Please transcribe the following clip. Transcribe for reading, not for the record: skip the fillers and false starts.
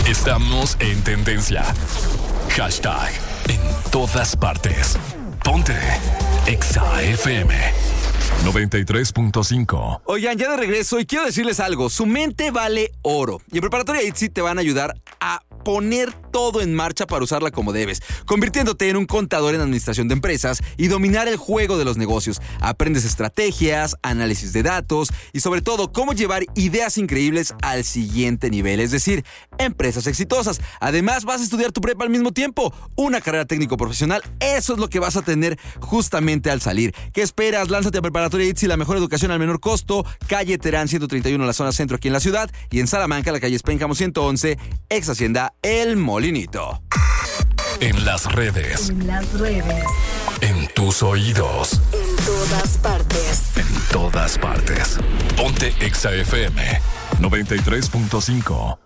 Estamos en tendencia. Hashtag en todas partes. Ponte Exa FM 93.5. Oigan, ya de regreso y quiero decirles algo. Su mente vale oro. Y en Preparatoria ITZY te van a ayudar a poner todo en marcha para usarla como debes, convirtiéndote en un contador en administración de empresas y dominar el juego de los negocios. Aprendes estrategias, análisis de datos y sobre todo cómo llevar ideas increíbles al siguiente nivel, es decir, empresas exitosas. Además, vas a estudiar tu prepa al mismo tiempo, una carrera técnico profesional. Eso es lo que vas a tener justamente al salir. ¿Qué esperas? Lánzate a Preparatoria ITZY, la mejor educación al menor costo. Calle Terán 131 en la zona centro aquí en la ciudad, y en Salamanca, la calle Pénjamo 111, ex Hacienda El Molinito. En las redes. En las redes. En tus oídos. En todas partes. En todas partes. Ponte Exa FM 93.5.